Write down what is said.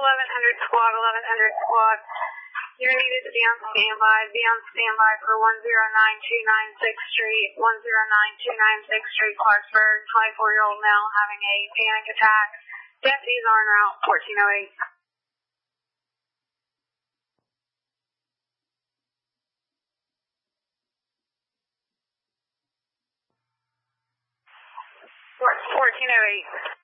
1100 squad, 1100 squad. You're needed to be on standby. Be on standby for 10929 Street, 10929 Street, Clarksburg. 24-year-old male having a panic attack. Deputies are en route, 1408. 1408.